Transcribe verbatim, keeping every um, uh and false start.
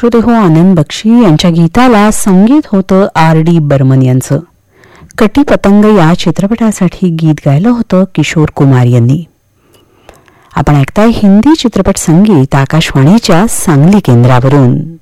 श्रोतेहो, आनंद बक्षी यांच्या गीताला संगीत होतं आर डी बर्मन यांचं. कटी पतंग या चित्रपटासाठी गीत गायलं होतं किशोर कुमार यांनी. आपण ऐकताय हिंदी चित्रपट संगीत आकाशवाणीच्या सांगली केंद्रावरून.